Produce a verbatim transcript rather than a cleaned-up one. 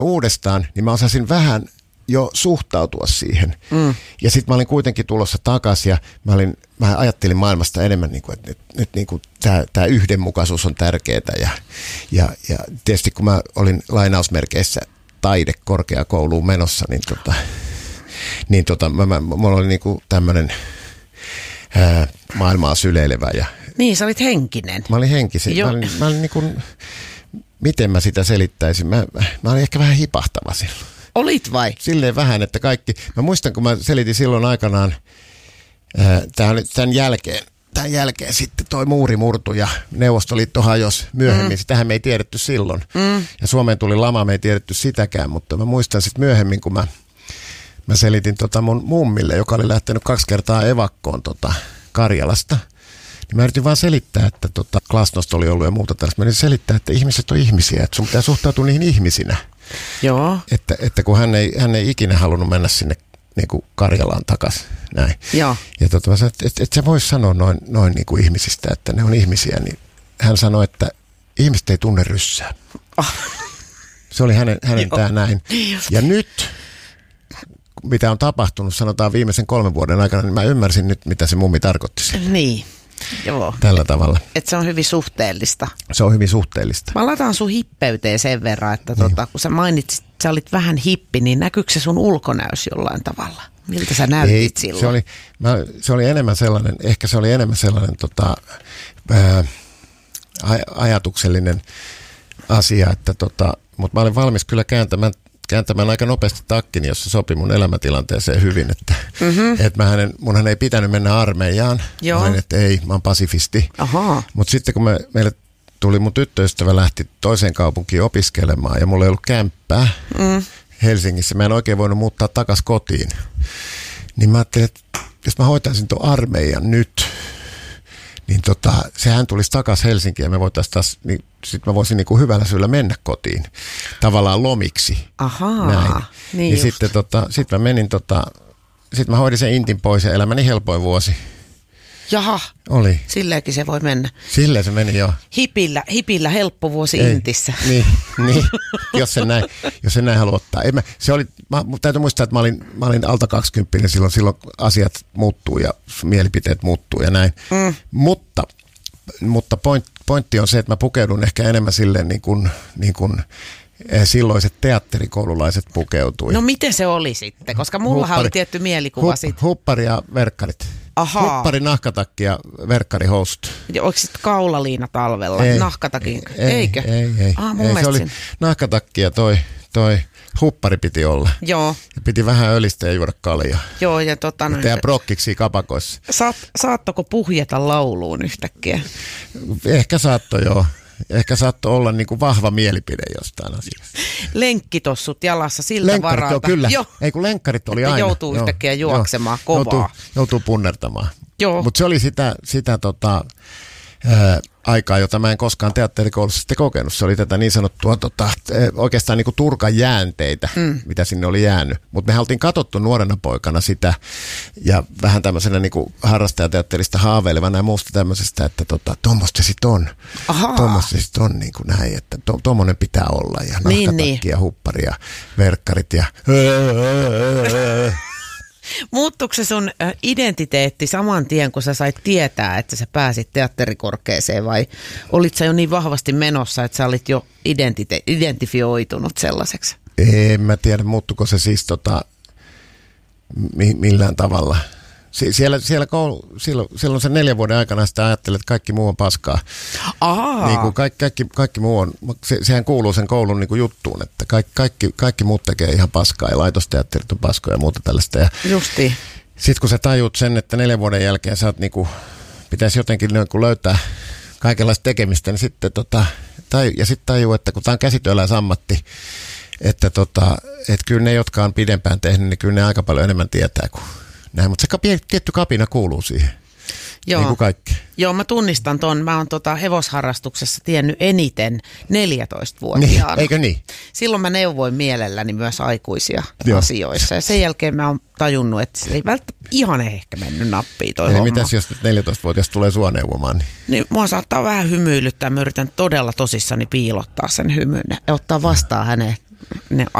uudestaan, niin mä osasin vähän jo suhtautua siihen. Mm. Ja sitten mä olin kuitenkin tulossa takaisin ja mä, olin, mä ajattelin maailmasta enemmän, niin kuin, että nyt, nyt niin kuin tämä yhdenmukaisuus on tärkeää. Ja, ja, ja tietysti kun mä olin lainausmerkeissä taidekorkeakouluun menossa, niin, tota, niin tota, mä, mä, mulla oli niin kuin tämmöinen ää, maailmaa syleilevä. Ja, niin, sä olit henkinen. Mä olin henkisen. Mä olin, mä olin niin kuin, miten mä sitä selittäisin? Mä, mä olin ehkä vähän hipahtava silloin. Olit vai? Silleen vähän, että kaikki. Mä muistan, kun mä selitin silloin aikanaan, ää, tämän, tämän, jälkeen, tämän jälkeen sitten toi muuri murtui ja Neuvostoliitto hajosi myöhemmin. Mm. Sitähän me ei tiedetty silloin. Mm. Ja Suomeen tuli lama, me ei tiedetty sitäkään, mutta mä muistan sitten myöhemmin, kun mä, mä selitin tota mun mummille, joka oli lähtenyt kaksi kertaa evakkoon tota Karjalasta. Niin mä yritin vaan selittää, että tota, glasnost oli ollut ja muuta tällaista. Mä yritin selittää, että ihmiset on ihmisiä, että sun pitää suhtautua niihin ihmisinä. Joo. Että, että kun hän ei, hän ei ikinä halunnut mennä sinne niin kuin Karjalaan takaisin. Näin. Joo. Ja tota, että et, et sä vois sanoa noin, noin niin kuin ihmisistä, että ne on ihmisiä. Niin hän sanoi, että ihmiset ei tunne ryssää. Oh. Se oli hänen, hänen tämä näin. Ja nyt, mitä on tapahtunut, sanotaan viimeisen kolmen vuoden aikana, niin mä ymmärsin nyt, mitä se mummi tarkoitti sille. Niin. Joo. Tällä tavalla. Että se on hyvin suhteellista. Se on hyvin suhteellista. Mä lataan sun hippeyteen sen verran, että niin. tota, kun sä mainitsit, että sä olit vähän hippi, niin näkyykö se sun ulkonäös jollain tavalla? Miltä sä näytit Ei, silloin? Se oli, mä, se oli enemmän sellainen, ehkä se oli enemmän sellainen tota, ää, ajatuksellinen asia, että tota, mutta mä olin valmis kyllä kääntämään kääntämään aika nopeasti takkini, jossa sopi mun elämäntilanteeseen hyvin, että mm-hmm. et mä hänen, munhan ei pitänyt mennä armeijaan. Joo. Mä olin, että ei, mä oon pasifisti. Mutta sitten kun me, meille tuli mun tyttöystävä lähti toiseen kaupunkiin opiskelemaan ja mulla ei ollut kämppää mm. Helsingissä, mä en oikein voinut muuttaa takas kotiin. Niin mä ajattelin, että jos mä hoitaisin tuon armeijan nyt, niin tota, sehän tulisi takaisin Helsinkiin ja me voitaisiin taas, niin sitten mä voisin niinku hyvällä syyllä mennä kotiin, tavallaan lomiksi. Ahaa, näin. Niin, niin sitten tota, sit mä menin, tota, sitten mä hoidin sen intin pois ja elämäni helpoin vuosi. Jaha, oli. Silleenkin se voi mennä. Silleen se meni, joo. Hipillä, hipillä helppo vuosi Ei, intissä. Niin, niin. jos sen näin, jos sen näin haluaa ottaa. Ei mä, se oli, mä, täytyy muistaa, että mä olin, mä olin alta kaksikymppinen, silloin, silloin asiat muuttuu ja mielipiteet muuttuu ja näin. Mm. Mutta, mutta point, pointti on se, että mä pukeudun ehkä enemmän silleen niin kuin, niin kuin silloiset teatterikoululaiset pukeutui. No miten se oli sitten? Koska mullahan huppari, oli tietty mielikuva hup, siitä. Huppari ja verkkarit. Ahaa. Huppari, nahkatakki ja verkkari housut. Ja oliko sitten kaulaliina talvella? Ei, nahkatakin? Ei, Eikö? Ei, ei. Ah, mun ei se oli sen... nahkatakki ja toi, toi huppari piti olla. Joo. Ja piti vähän öljistä ja juoda kaljaa. Joo, ja tota... Ja tehdä prokkiksi kapakoissa. Saat, saattoko puhjeta lauluun yhtäkkiä? Ehkä saattoi, joo. Ehkä saattoi olla niin kuin vahva mielipide jostain asiasta. Lenkkitossut jalassa siltä lenkkarit, varalta. Joo, kyllä. Joo. Ei kun lenkkarit oli että aina. Joutuu joo, yhtäkkiä juoksemaan joo, kovaa. Joutuu, joutuu punnertamaan. Joo. Mutta se oli sitä, sitä tota, ää, aikaa, jota mä en koskaan teatterikoulussa sitten kokenut. Se oli tätä niin sanottua tota, oikeastaan niin kuin Turkan jäänteitä, mm. mitä sinne oli jäänyt. Mutta me oltiin katsottu nuorena poikana sitä ja vähän tämmöisenä niin kuin harrastajateatterista haaveilevana ja muusta tämmöisestä, että tota, tuommoista se sitten on. Tuommoista se sitten on niin kuin näin, että tuommoinen pitää olla ja nahkatakki niin, niin. ja huppari ja verkkarit ja... Muuttuiko se sun identiteetti saman tien, kun sä sait tietää, että sä pääsit teatterikorkeeseen vai olit sä jo niin vahvasti menossa, että sä olit jo identite- identifioitunut sellaiseksi? En mä tiedä, muuttuiko se siis tota, mi- millään tavalla. Sie- siellä, siellä koulu, silloin, silloin sen neljän vuoden aikana sitä ajattelet, että kaikki muu on paskaa. Ahaa. Niin kuin kaikki, kaikki, kaikki muu on, se, sehän kuuluu sen koulun niin kuin juttuun, että kaikki, kaikki, kaikki muut tekee ihan paskaa ja laitosteatterit on paskoja ja muuta tällaista. Ja justiin. Sitten kun sä tajut sen, että neljän vuoden jälkeen sä oot niin kuin, pitäisi jotenkin niin kuin löytää kaikenlaista tekemistä, niin sitten tota, tai, ja sitten tajuu, että kun tää on käsityöläisammatti, että tota, että kyllä ne, jotka on pidempään tehnyt, niin kyllä ne aika paljon enemmän tietää kuin näin, mutta se tietty kapina kuuluu siihen, Joo. niin kuin kaikki. Joo, mä tunnistan ton. Mä oon tota hevosharrastuksessa tiennyt eniten neljätoistavuotiaana. Niin, eikö niin? Silloin mä neuvoin mielelläni myös aikuisia Joo. asioissa. Ja sen jälkeen mä oon tajunnut, että se ei välttämättä ihan ehkä mennyt nappiin toi Eli homma. mitäs jos neljätoistavuotias tulee sua neuvomaan? Niin... niin mua saattaa vähän hymyilyttää. Mä yritän todella tosissani piilottaa sen hymyn ja ottaa vastaan hänen ne